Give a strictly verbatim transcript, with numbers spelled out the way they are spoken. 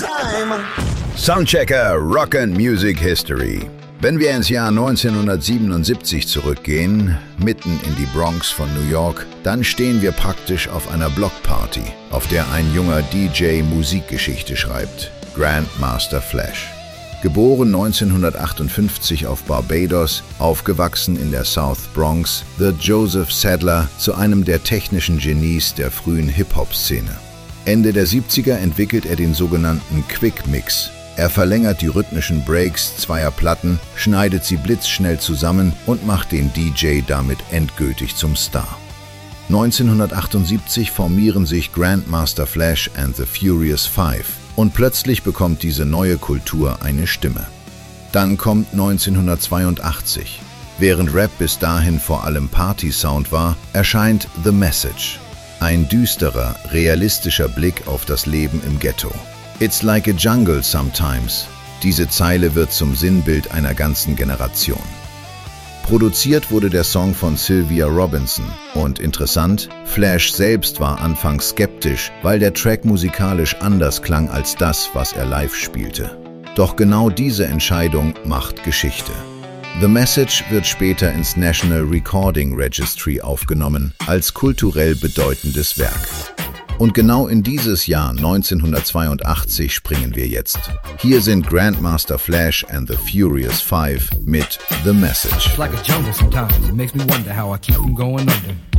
time. Soundchecker Rock and Music History. Wenn wir ins Jahr neunzehnhundertsiebenundsiebzig zurückgehen, mitten in die Bronx von New York, dann stehen wir praktisch auf einer Blockparty, auf der ein junger D J Musikgeschichte schreibt, Grandmaster Flash. Geboren neunzehnhundertachtundfünfzig auf Barbados, aufgewachsen in der South Bronx, wird Joseph Sadler zu einem der technischen Genies der frühen Hip-Hop-Szene. Ende der siebziger entwickelt er den sogenannten Quick Mix. Er verlängert die rhythmischen Breaks zweier Platten, schneidet sie blitzschnell zusammen und macht den D J damit endgültig zum Star. neunzehnhundertachtundsiebzig formieren sich Grandmaster Flash and the Furious Five und plötzlich bekommt diese neue Kultur eine Stimme. Dann kommt neunzehnhundertzweiundachtzig. Während Rap bis dahin vor allem Party-Sound war, erscheint The Message. Ein düsterer, realistischer Blick auf das Leben im Ghetto. It's like a jungle sometimes. Diese Zeile wird zum Sinnbild einer ganzen Generation. Produziert wurde der Song von Sylvia Robinson und interessant, Flash selbst war anfangs skeptisch, weil der Track musikalisch anders klang als das, was er live spielte. Doch genau diese Entscheidung macht Geschichte. The Message wird später ins National Recording Registry aufgenommen, als kulturell bedeutendes Werk. Und genau in dieses Jahr neunzehnhundertzweiundachtzig springen wir jetzt. Hier sind Grandmaster Flash and the Furious Five mit The Message. It's like a jungle sometimes. It makes me wonder how I keep from going under.